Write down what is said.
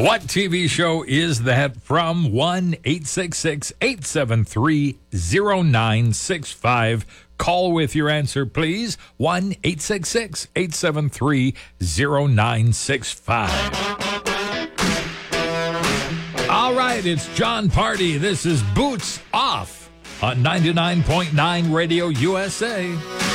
What TV show is that from? 1-866-873-0965. Call with your answer, please. 1-866-873-0965. All right, it's John Party. This is Boots Off on 99.9 Radio USA.